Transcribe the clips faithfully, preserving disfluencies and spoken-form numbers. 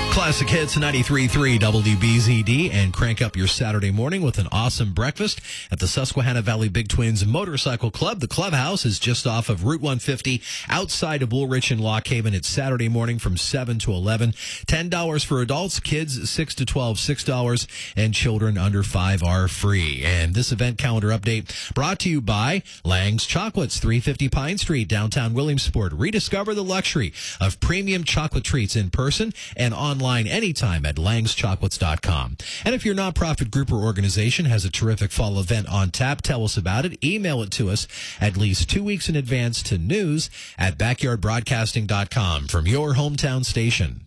Classic Hits ninety-three point three W B Z D, and crank up your Saturday morning with an awesome breakfast at the Susquehanna Valley Big Twins Motorcycle Club. The clubhouse is just off of Route one fifty outside of Woolrich and Lock Haven. It's Saturday morning from seven to eleven. ten dollars for adults, kids six to twelve, six dollars, and children under five are free. And this event calendar update brought to you by Lang's Chocolates, three fifty Pine Street, downtown Williamsport. Rediscover the luxury of premium chocolate treats in person and online anytime at langs chocolates dot com. And if your nonprofit group or organization has a terrific fall event on tap, tell us about it. Email it to us at least two weeks in advance to news at backyard broadcasting dot com from your hometown station.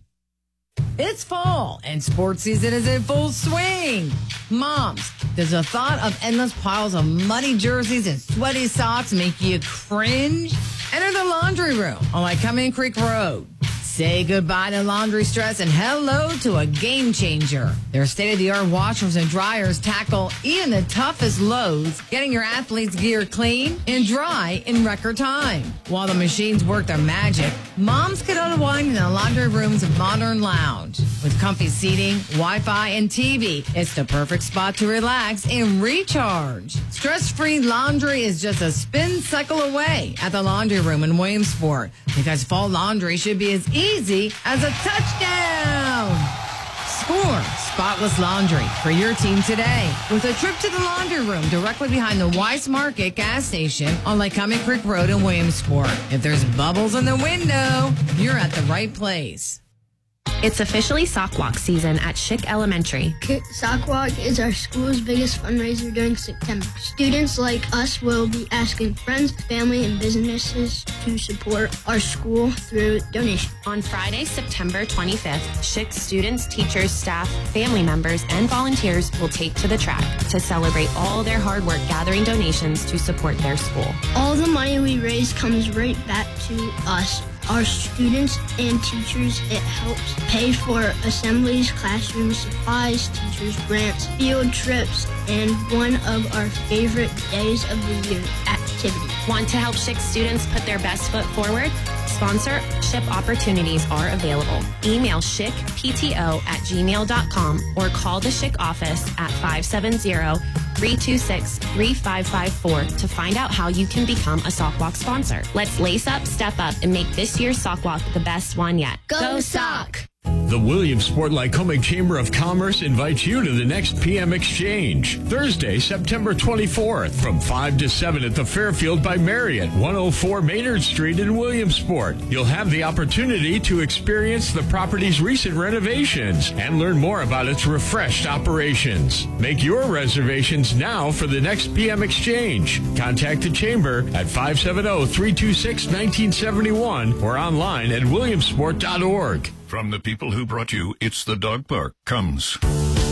It's fall, and sports season is in full swing. Moms, does the thought of endless piles of muddy jerseys and sweaty socks make you cringe? Enter the laundry room on Lycoming Creek Road. Say goodbye to laundry stress and hello to a game changer. Their state-of-the-art washers and dryers tackle even the toughest loads, getting your athletes' gear clean and dry in record time. While the machines work their magic, moms can unwind in the laundry room's modern lounge. With comfy seating, Wi-Fi, and T V, it's the perfect spot to relax and recharge. Stress-free laundry is just a spin cycle away at the laundry room in Williamsport, because fall laundry should be as easy as a touchdown. Score spotless laundry for your team today with a trip to the laundry room directly behind the Weiss Market gas station on Lycoming Creek Road in Williamsport. If there's bubbles in the window, you're at the right place. It's officially Sock Walk season at Schick Elementary. Sock Walk is our school's biggest fundraiser during September. Students like us will be asking friends, family, and businesses to support our school through donations. On Friday, September twenty-fifth, Schick students, teachers, staff, family members, and volunteers will take to the track to celebrate all their hard work gathering donations to support their school. All the money we raise comes right back to us, our students and teachers. It helps pay for assemblies, classroom supplies, teachers' grants, field trips, and one of our favorite days of the year, activities. Want to help Schick students put their best foot forward? Sponsorship opportunities are available. Email schickpto at gmail dot com or call the Schick office at five seven zero, three two six, three five five four to find out how you can become a Sock Walk sponsor. Let's lace up, step up, and make this year's Sock Walk the best one yet. Go, Go Sock! The Williamsport Lycoming Chamber of Commerce invites you to the next P M Exchange, Thursday, September twenty-fourth, from five to seven at the Fairfield by Marriott, one oh four Maynard Street in Williamsport. You'll have the opportunity to experience the property's recent renovations and learn more about its refreshed operations. Make your reservations now for the next P M Exchange. Contact the Chamber at five seven zero, three two six, one nine seven one or online at williamsport dot org. From the people who brought you It's the Dog Park comes